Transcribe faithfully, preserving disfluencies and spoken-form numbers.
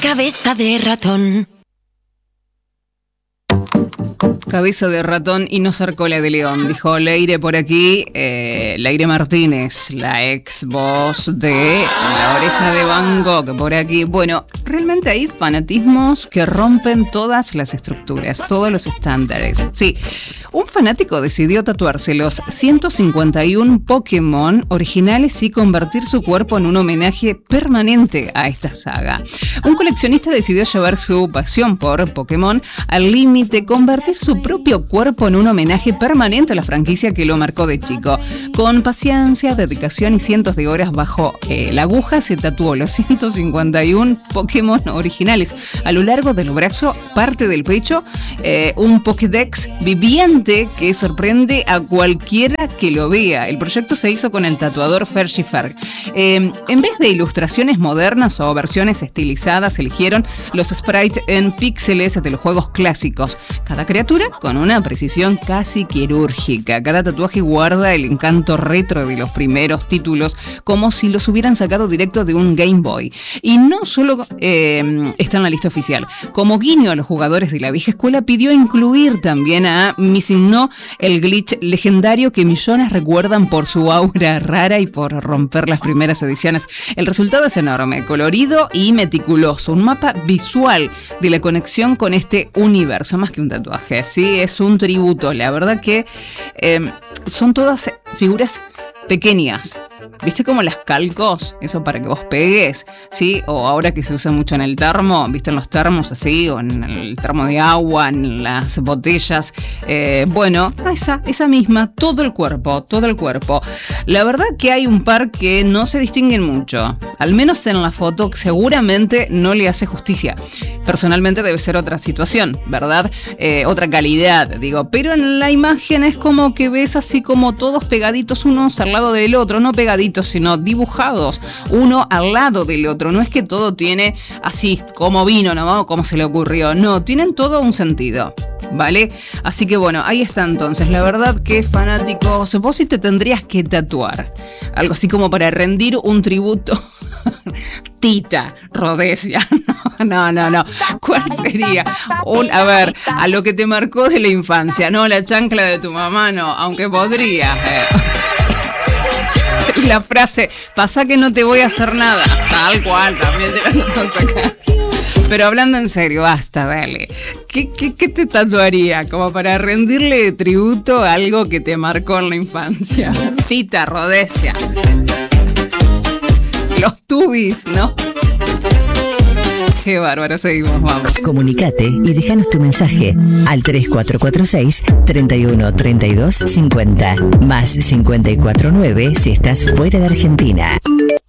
Cabeza de ratón. Cabeza de ratón y no ser cola de león, dijo Leire por aquí, eh, Leire Martínez, la ex voz de La Oreja de Van Gogh, por aquí. Bueno, realmente hay fanatismos que rompen todas las estructuras, todos los estándares. Sí, un fanático decidió tatuarse los ciento cincuenta y uno Pokémon originales y convertir su cuerpo en un homenaje permanente a esta saga. Un coleccionista decidió llevar su pasión por Pokémon al límite, convertir su propio cuerpo en un homenaje permanente a la franquicia que lo marcó de chico. Con paciencia, dedicación y cientos de horas bajo eh, la aguja, se tatuó los ciento cincuenta y uno Pokémon originales a lo largo del brazo, parte del pecho, eh, un Pokédex viviente que sorprende a cualquiera que lo vea. El proyecto se hizo con el tatuador Fergie Ferg. Eh, en vez de ilustraciones modernas o versiones estilizadas, eligieron los sprites en píxeles de los juegos clásicos. Cada criatura con una precisión casi quirúrgica. Cada tatuaje guarda el encanto retro de los primeros títulos, como si los hubieran sacado directo de un Game Boy. Y no solo eh, está en la lista oficial. Como guiño a los jugadores de la vieja escuela, pidió incluir también a Missing No, el glitch legendario que millones recuerdan por su aura rara y por romper las primeras ediciones. El resultado es enorme, colorido y meticuloso. Un mapa visual de la conexión con este universo, más que un tatuaje. Sí, es un tributo. La verdad que eh, son todas figuras pequeñas. ¿Viste como las calcos? Eso para que vos pegues, ¿sí? O ahora que se usa mucho en el termo, ¿viste en los termos así? O en el termo de agua, en las botellas. Eh, bueno, esa, esa misma, todo el cuerpo, todo el cuerpo. La verdad que hay un par que no se distinguen mucho. Al menos en la foto seguramente no le hace justicia. Personalmente debe ser otra situación, ¿verdad? Eh, otra calidad, digo. Pero en la imagen es como que ves así como todos pegaditos unos al lado del otro, no pegaditos, sino dibujados uno al lado del otro. No es que todo tiene así como vino, ¿no? Como se le ocurrió. No, tienen todo un sentido, ¿vale? Así que bueno, ahí está entonces. La verdad que fanáticos, vos sí te tendrías que tatuar algo así como para rendir un tributo. Tita Rhodesia. No, no, no. ¿Cuál sería? Un, a ver, a lo que te marcó de la infancia. No, la chancla de tu mamá, no. Aunque podría. Eh. Y la frase, pasa que no te voy a hacer nada. Tal cual, también te la notas acá. Pero hablando en serio, basta, dale. ¿Qué, qué, qué te tatuaría? Como para rendirle tributo a algo que te marcó en la infancia. Tita Rhodesia. Los tubis, ¿no? Qué bárbaro, seguimos, vamos. Comunicate y déjanos tu mensaje al tres cuatro cuatro seis, treinta y uno, treinta y dos, cincuenta, más cincuenta y cuatro nueve si estás fuera de Argentina.